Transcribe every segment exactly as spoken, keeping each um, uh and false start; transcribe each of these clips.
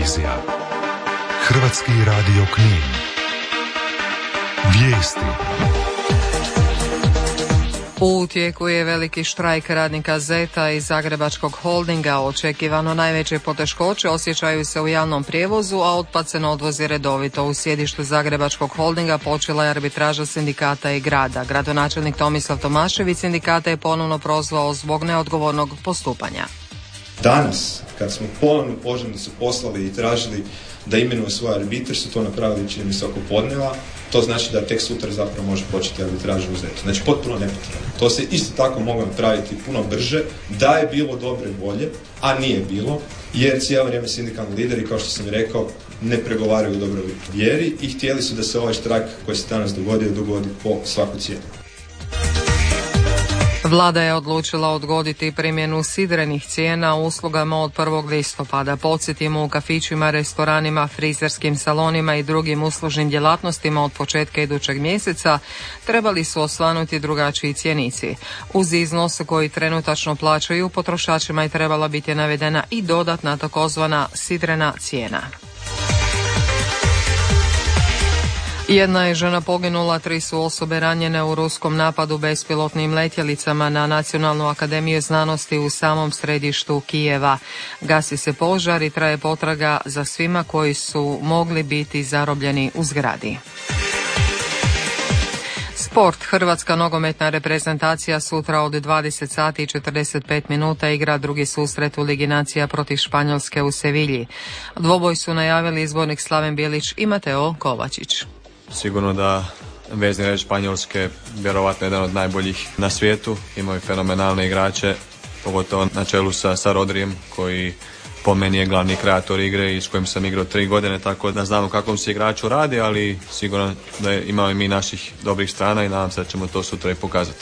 televizija. Hrvatski radio Knin. Vijesti. U tijeku je veliki štrajk radnika Zeta i Zagrebačkog holdinga. Očekivano najveće poteškoće osjećaju se u javnom prijevozu, a otpad se ne odvozi redovito. U sjedištu Zagrebačkog holdinga počela je arbitraža sindikata i grada. Gradonačelnik Tomislav Tomašević sindikata je ponovno prozvao zbog neodgovornog postupanja. Danas, kad smo ponovnu požurnicu poslali i tražili da imenuju svoj arbitr, su to napravili čini mi se oko podneva. To znači da tek sutra zapravo može početi arbitraža u Zetu. Znači potpuno nepotrebno. To se isto tako moglo napraviti puno brže, da je bilo dobre volje, a nije bilo, jer cijelo vrijeme sindikalni lideri, kao što sam i rekao, ne pregovaraju u dobroj vjeri i htjeli su da se ovaj štrajk koji se danas dogodio, dogodi po svaku cijenu. Vlada je odlučila odgoditi primjenu sidrenih cijena u uslugama od prvog listopada. Podsjetimo, u kafićima, restoranima, frizerskim salonima i drugim uslužnim djelatnostima od početka idućeg mjeseca trebali su osvanuti drugačiji cjenici. Uz iznos koji trenutačno plaćaju, potrošačima je trebala biti navedena i dodatna takozvana sidrena cijena. Jedna je žena poginula, tri su osobe ranjene u ruskom napadu bespilotnim letjelicama na Nacionalnu akademiju znanosti u samom središtu Kijeva. Gasi se požar i traje potraga za svima koji su mogli biti zarobljeni u zgradi. Sport. Hrvatska nogometna reprezentacija sutra od dvadeset sati i četrdeset pet minuta igra drugi susret u Ligi nacija protiv Španjolske u Sevilji. Dvoboj su najavili izbornik Slaven Bilić i Mateo Kovačić. Sigurno da vezni red Španjolske vjerovatno jedan od najboljih na svijetu, imaju fenomenalne igrače, pogotovo na čelu sa, sa Rodrijem, koji po meni je glavni kreator igre i s kojim sam igrao tri godine, tako da znamo kakvom se igraču radi, ali sigurno da imamo i mi naših dobrih strana i nadam se da ćemo to sutra i pokazati.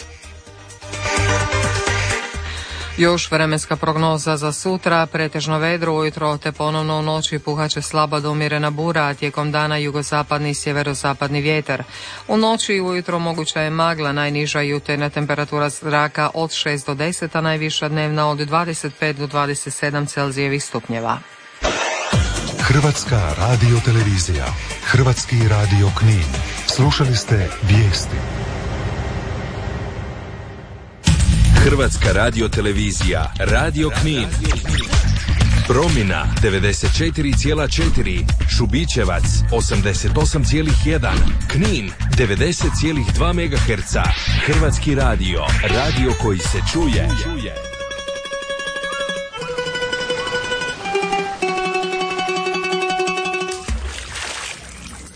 Još vremenska prognoza za sutra, pretežno vedro ujutro te ponovno u noći puhaće slaba do umjerena bura, a tijekom dana jugozapadni i sjeverozapadni vjetar. U noći i ujutro moguća je magla, najniža jutarnja temperatura zraka od šest do deset, a najviša dnevna od dvadeset pet do dvadeset sedam Celzijevih stupnjeva. Hrvatska radio televizija, Hrvatski radio Knin. Slušali ste vijesti. Hrvatska radio televizija, Radio Knin. Promina devedeset četiri zarez četiri, Šubićevac osamdeset osam zarez jedan, Knin devedeset zarez dva megaherca. Hrvatski radio, radio koji se čuje.